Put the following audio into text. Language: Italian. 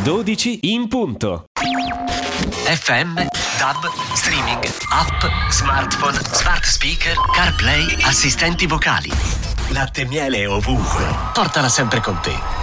12 in punto. FM, DAB, streaming, app, smartphone, smart speaker, CarPlay, assistenti vocali. Latte e miele ovunque. Portala sempre con te.